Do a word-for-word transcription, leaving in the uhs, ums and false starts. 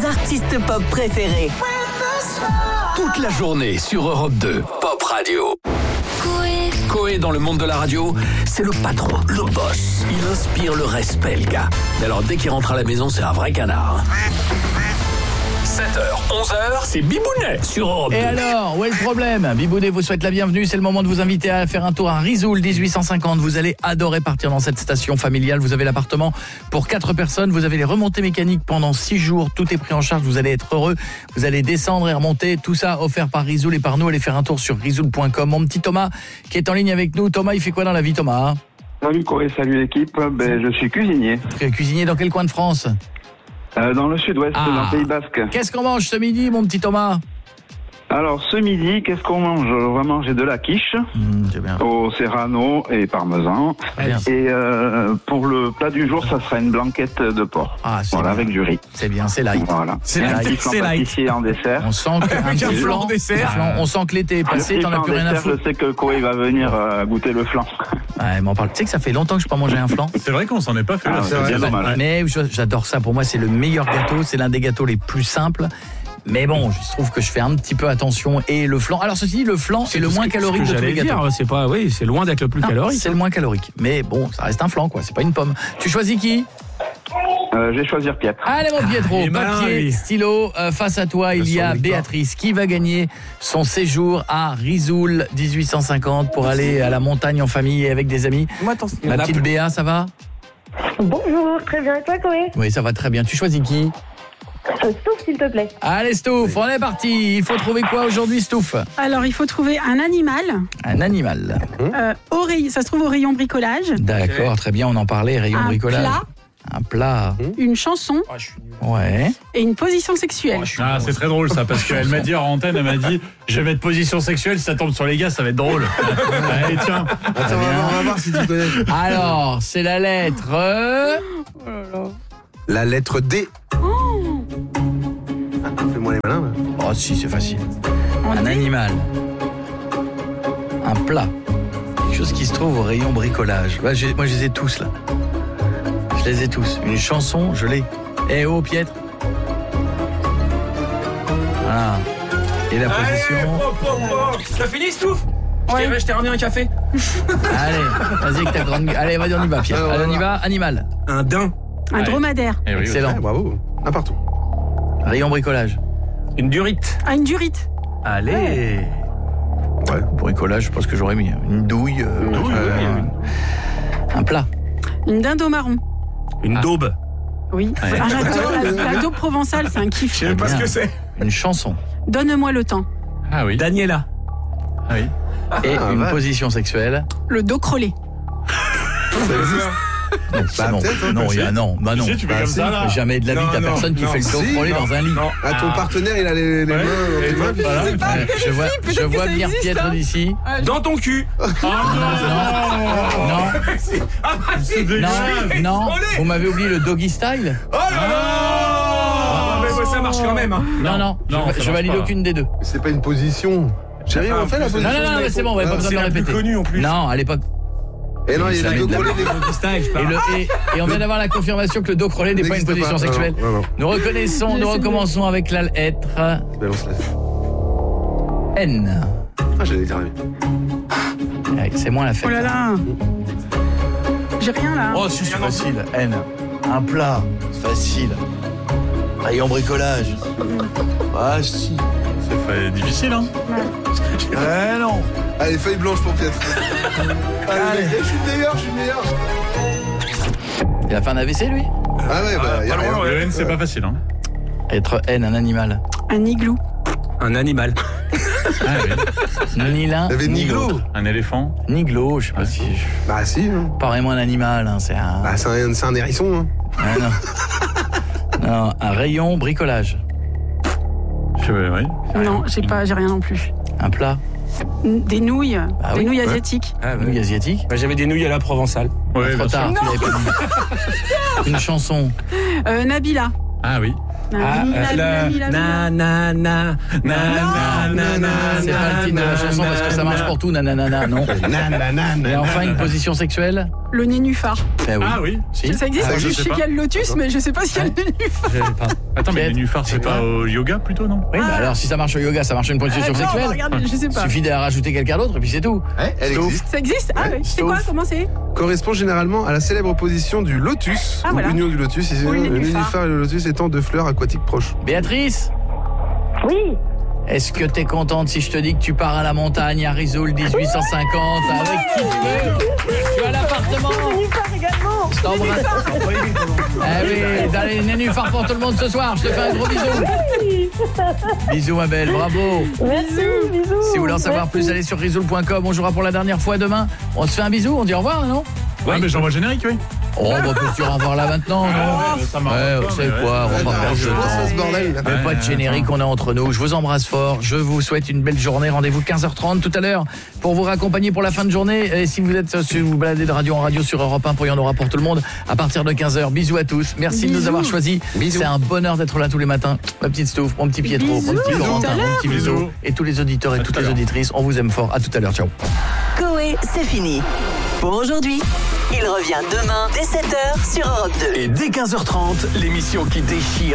artistes pop préférés. Toute la journée sur Europe deux, Pop Radio. Coé. Coé dans le monde de la radio, c'est le patron, le boss. Il inspire le respect, le gars. Mais alors dès qu'il rentre à la maison, c'est un vrai canard. sept heures, onze heures, c'est Bibounet sur Europe deux. Et alors, où est le problème ? Bibounet vous souhaite la bienvenue, c'est le moment de vous inviter à faire un tour à Risoul dix-huit cent cinquante. Vous allez adorer partir dans cette station familiale. Vous avez l'appartement pour quatre personnes, vous avez les remontées mécaniques pendant six jours, tout est pris en charge, vous allez être heureux. Vous allez descendre et remonter, tout ça offert par Risoul et par nous. Allez faire un tour sur risoul point com. Mon petit Thomas qui est en ligne avec nous. Thomas, il fait quoi dans la vie, Thomas ? Salut Corée, salut l'équipe, ben, je suis cuisinier. Cuisinier dans quel coin de France ? Euh, dans le sud-ouest, Ah. dans le Pays Basque. Qu'est-ce qu'on mange ce midi, mon petit Thomas ? Alors, ce midi, qu'est-ce qu'on mange ? On va manger de la quiche mmh, j'ai bien. au serrano et parmesan. Très bien. Et euh, pour le plat du jour, ça sera une blanquette de porc. Ah, c'est Voilà, bien. avec du riz. C'est bien, c'est light. Voilà. C'est un light. petit flan C'est light. pâtissier en dessert. On sent qu'un Avec un petit flan flan, dessert. un flan, on sent que l'été est Le passé, petit t'en as flan plus rien à dessert, foutre. je sais que Corée va venir euh, goûter le flan. Ouais, m'en parle. Tu sais que ça fait longtemps que je n'ai pas mangé un flan. C'est vrai qu'on s'en est pas fait. Ah, là. c'est bien dommage. Mais je- j'adore ça. Pour moi, c'est le meilleur gâteau. C'est l'un des gâteaux les plus simples. Mais bon, je trouve que je fais un petit peu attention. Et le flan. Alors, ceci dit, le flan est le moins calorique de tous les gâteaux. Dire, c'est pas, oui, c'est loin d'être le plus Non, calorique. c'est le moins calorique. Mais bon, ça reste un flan, quoi. C'est pas une pomme. Tu choisis qui ? Euh, je vais choisir Pietro. Allez, mon Pietro, il est malin, papier, lui. stylo. Euh, face à toi, il y a Béatrice qui va gagner son séjour à Risoul dix-huit cent cinquante pour aller à la montagne en famille et avec des amis. Moi, attends, Ma petite Béa, ça va ? Bonjour, très bien. Et toi, Chloé ? Oui, ça va très bien. Tu choisis qui ? Euh, Stouff, s'il te plaît. Allez, Stouff, on est parti. Il faut trouver quoi aujourd'hui, Stouff ? Alors, il faut trouver un animal. Un animal. Euh, au rayon, ça se trouve au rayon bricolage. D'accord, très bien, on en parlait, rayon Un bricolage. plat. Un plat. Une chanson Ouais. et une position sexuelle. Ah, c'est très drôle ça, parce qu'elle m'a dit en antenne, elle m'a dit je vais mettre position sexuelle, si ça tombe sur les gars, ça va être drôle. Allez, tiens. Très bien. On va voir si tu connais. Alors, c'est la lettre. euh, La lettre D. Ah, fais-moi les malins, là. Oh, si, c'est facile. En Un D. animal. Un plat. Quelque chose qui se trouve au rayon bricolage. Ouais, j'ai- moi, je les ai tous, là. Je les ai tous. Une chanson, je l'ai. Eh oh, Piètre. Voilà. Et la position. T'as fini, Stouff? Ouais. Je t'ai ramené un café. Allez, vas-y avec ta grande... Allez, vas-y, on y va, Pierre. Ah, Allez, on y voilà. va. Animal. Un daim. Un dromadaire. Excellent. Ouais, bravo. Un partout. Rayon bricolage. Une durite. Ah, une durite. Allez. Ouais. Bricolage, je pense que j'aurais mis une douille. euh, douille, euh, oui, Un plat. Une dinde marron. Une daube. Oui. Ouais. Ah, j'adore la, la daube provençale, c'est un kiff. Je sais même pas ce que c'est. Une chanson. Donne-moi le temps. Ah oui. Daniela. Ah oui. Et Ah, une ouais. position sexuelle. Le dos crôlé. Ça existe. Non, Bah, non, peut-être, hein, non, il y a non, bah non. Si, tu fais Bah, comme si. ça là. Jamais de la vie, Non, t'as non, personne qui non. fait le dos Si, crôlé non. dans un lit. Non. Ah, ton partenaire, il a les, les Ouais. mains dans Et tes mains. toi, voilà. Ouais, je vois, je peut-être que vois ça venir existe, Pietro hein. d'ici. Dans ton cul. Non, non, non, vous m'avez oublié le doggy style. Oh là là. Ah, mais ça marche quand même. Hein. Non, non, non, je, ça je marche valide pas. aucune des deux. C'est pas une position. Chérie, on fait la Non, position. non, non, mais c'est bon, on va pas Ah, besoin c'est de le la plus répéter. connue, en plus. Non, à l'époque. Et non, il y a Jamais les de deux la collés. Et, le, et, et on vient d'avoir la confirmation que le dos crôlé n'est pas une N'existe position pas. sexuelle. Non, non, non. Nous reconnaissons, nous recommençons avec la lettre Balance la. N. Ah, j'allais dire. Ouais, c'est moins la fête. Oh là là. J'ai rien là. Oh, si, c'est facile. N. Un plat. C'est facile. Rayon bricolage. Ah, si. C'est difficile, hein. Eh non. Allez, feuille blanche pour Pietro. Allez, je suis le meilleur, je suis le meilleur. Il a fait un A V C, lui. Ah ouais, bah, y a Pas loin, rien. le N, c'est pas facile, hein. Être N, un animal. Un igloo. Un animal. Ah oui. Ni l'un, Il y avait ni Niglo. l'autre. Un éléphant. Ni glo, je sais pas si... Bah, si. hein. Pas vraiment un animal, hein, c'est un... Bah, c'est un, c'est un hérisson. Hein. Ah, non. Non, un rayon bricolage. Je veux, oui. Non, j'ai pas, j'ai rien non plus. Un plat. Des nouilles. Ah des oui. nouilles Ouais. asiatiques. Nouilles asiatiques. Bah, j'avais des nouilles à la provençale. Ouais, Trop bien sûr. tard, tu l'avais pas dit. Une chanson. Euh, Nabila. Ah oui. Ah, le na na na na na na na. C'est pas le titre de la chanson parce que ça marche pour tout, nanana, non. Et enfin, une position sexuelle. Le nénuphar. Eh oui. Ah oui. Si. Ça existe, Ah, je je sais sais pas. qu'il y a le lotus, mais je sais pas s'il y a le nénuphar. Je sais pas. Attends, mais Quête. les nénuphars, c'est pas au yoga plutôt, non? Oui, bah alors si ça marche au yoga, ça marche une position Ah, non, sexuelle. regarde, je sais Il pas. suffit de rajouter quelqu'un d'autre et puis c'est tout. Ouais, elle Sauf- existe. Ça existe? Ah oui. C'est Sauf- quoi? Comment c'est? Correspond généralement à la célèbre position du lotus, Ah, ou voilà. l'union du lotus, ici, Ou le le nénuphar. nénuphar et le lotus étant deux fleurs aquatiques proches. Béatrice, Oui. est-ce que t'es contente si je te dis que tu pars à la montagne à Risoul dix-huit cent cinquante avec qui tu veux? Tu as l'appartement. Nénuphar également. Je t'embrasse. Eh oui, dans les nénuphars pour tout le monde ce soir. Je te fais un gros bisou. Oui. Bisous ma belle, bravo. Merci, bisous. Si vous voulez en savoir plus, allez sur risoul point com. On jouera pour la dernière fois demain. On se fait un bisou, on dit au revoir, non? Ouais, mais j'envoie le générique, oui. Oh, bah, on peut se dire au revoir là maintenant, non? Ouais, ça marche Ouais, pas, vous savez mais quoi, on va Ouais, perdre je de pense à ce temps. bordel, là. Mais pas de générique, on est entre nous. Je vous embrasse fort. Je vous souhaite une belle journée. Rendez-vous quinze heures trente tout à l'heure pour vous raccompagner pour la fin de journée. Et si vous êtes si vous baladez de radio en radio sur Europe un, pour y en aura pour tout le monde à partir de quinze heures. Bisous à tous. Merci de nous Bisous. avoir choisis. Bisous. C'est un bonheur d'être là tous les matins. Ma petite Stouff, mon petit Pietro, mon Bisous, petit à Corentin, tout à mon l'heure. petit Bisou Bisous. et tous les auditeurs et À toutes tout à les l'heure. auditrices. On vous aime fort. À tout à l'heure. Ciao. Coé, c'est fini. Pour aujourd'hui, il revient demain dès sept heures sur Europe deux. Et dès quinze heures trente, l'émission qui déchire